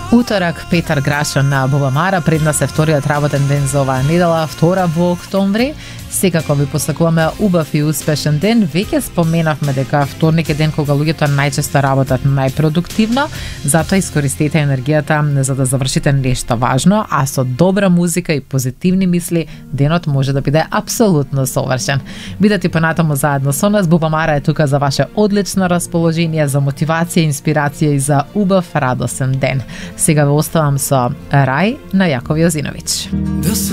Уторак, Петар Грашан на Бубамара, пред нас е вториот работен ден за оваа недела, 2 во октомври. Секако ви посакуваме убав и успешен ден. Веќе споменавме дека вторник е ден кога луѓето најчесто работат најпродуктивно, затоа искористете енергијата за да завршите нешто важно, а со добра музика и позитивни мисли денот може да биде апсолутно совршен. Бидете понатаму заедно со нас, Бубамара е тука за ваше одлично расположение, за мотивација, инспирација и за убав, радосен ден. Сега ве оставам со Рај на Јаков Јозиновиќ.